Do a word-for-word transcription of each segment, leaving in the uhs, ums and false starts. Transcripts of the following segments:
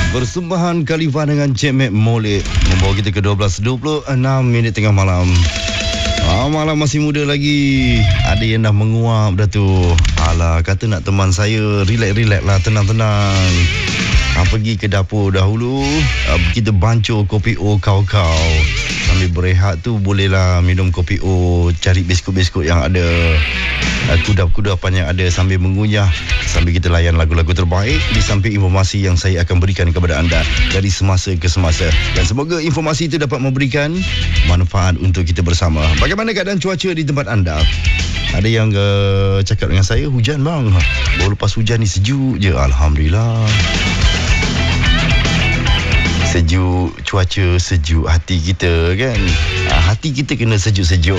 Persembahan Khalifah dengan Cik Mek Molek membawa kita ke dua belas dua puluh enam minit tengah malam. Ah, malam masih muda lagi. Ada yang dah menguap dah tu. Alah, kata nak teman saya, relax-relax lah, tenang-tenang. Ah, pergi ke dapur dahulu. Ah, kita bancuh kopi O kau-kau. Sambil berehat tu bolehlah minum kopi O, cari biskut-biskut yang ada, ah, kudap-kudapan yang ada sambil mengunyah, sambil kita layan lagu-lagu terbaik di samping informasi yang saya akan berikan kepada anda dari semasa ke semasa. Dan semoga informasi itu dapat memberikan manfaat untuk kita bersama. Bagaimana keadaan cuaca di tempat anda? Ada yang uh, cakap dengan saya, hujan bang. Baru lepas hujan ni sejuk je. Alhamdulillah. Sejuk, cuaca sejuk, hati kita kan. Hati kita kena sejuk-sejuk.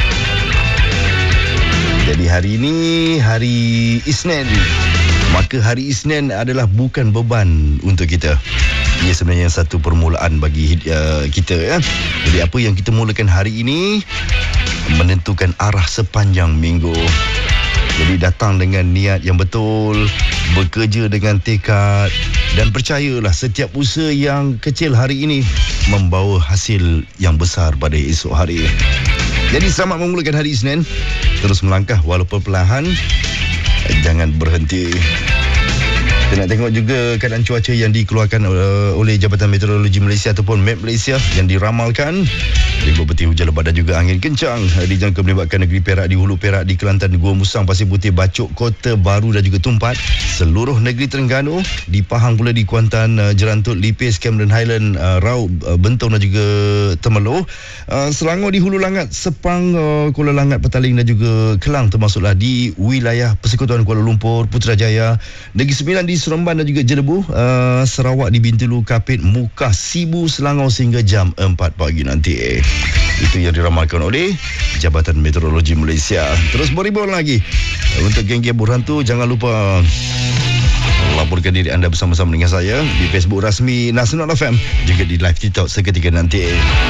Jadi hari ini hari Isnin. Maka hari Isnin adalah bukan beban untuk kita. Ia sebenarnya satu permulaan bagi uh, kita ya. Jadi apa yang kita mulakan hari ini menentukan arah sepanjang minggu. Jadi datang dengan niat yang betul, bekerja dengan tekad, dan percayalah setiap usaha yang kecil hari ini membawa hasil yang besar pada esok hari. Jadi selamat memulakan hari Isnin. Terus melangkah walaupun perlahan. Jangan berhenti. Kita nak tengok juga keadaan cuaca yang dikeluarkan uh, oleh Jabatan Meteorologi Malaysia ataupun M E T Malaysia yang diramalkan. Ribut peti hujan lebat dan juga angin kencang dijangka menyebabkan negeri Perak, di Hulu Perak, di Kelantan, Gua Musang, Pasir Putih, Bacok, Kota Baru dan juga Tumpat, seluruh negeri Terengganu, di Pahang pula, di Kuantan, uh, Jerantut, Lipis, Cameron Highland, uh, Raub, uh, Bentong dan juga Temerloh, uh, Selangor, di Hulu Langat, Sepang, uh, Kuala Langat, Petaling dan juga Kelang, termasuklah di wilayah Persekutuan Kuala Lumpur, Putrajaya, Negeri Sembilan di Seremban dan juga Jelebu, uh, Sarawak di Bintulu, Kapit, Mukah, Sibu, Selangor sehingga jam empat pagi nanti. Itu yang diramalkan oleh Jabatan Meteorologi Malaysia. Terus beribun lagi. Untuk geng-geng berhantu, jangan lupa laporkan diri anda bersama-sama dengan saya di Facebook rasmi Nasional F M, juga di live TikTok seketika nanti.